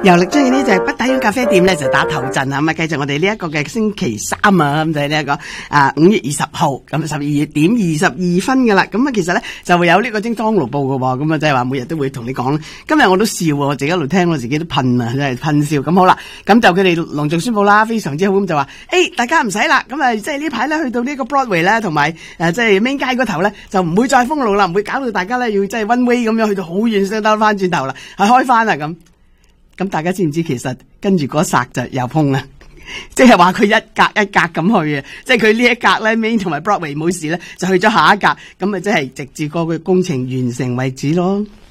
遊歷中意呢就係北大洋咖啡店咧就打頭陣啊，咁啊繼續我哋呢一個嘅星期三啊，咁就係呢一個5月20號咁12點22分噶啦，咁啊其實咧就會有呢個精裝勞報噶喎，咁啊即係話每日都會同你講。今日我都笑我自己一路聽我自己都噴啊，真係噴笑。咁好啦，咁就佢哋隆重宣布啦，非常之好，咁就話大家唔使啦，咁啊即係呢排咧去到呢個 Broadway 咧同埋即係 Main 街嗰頭咧就唔會再封路啦，唔會搞到大家咧要即係 one way 咁樣去到好遠先得翻轉頭啦，係開翻啦咁。咁大家知唔知其實跟住嗰剎就又碰啦，即係話佢一格一格咁去啊，即係佢呢一格咧 Main 同埋 Broadway 冇事咧，就去咗下一格，咁啊即係直至個工程完成為止咯。